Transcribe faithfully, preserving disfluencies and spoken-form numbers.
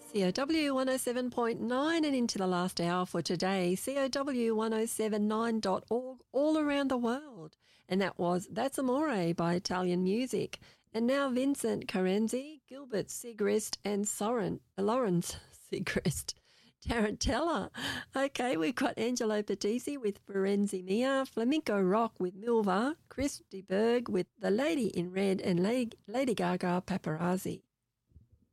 C O W one oh seven point nine and into the last hour for today, C O W ten seventy-nine dot org all around the world. And that was That's Amore by Italian Music. And now Vincent Carenzi, Gilbert Sigrist and Soren, uh, Lawrence Sigrist, Tarantella. Okay, we've got Angelo Patisi with Firenze Mia, Flamenco Rock with Milva, Chris de Berg with The Lady in Red and Lady Gaga Paparazzi.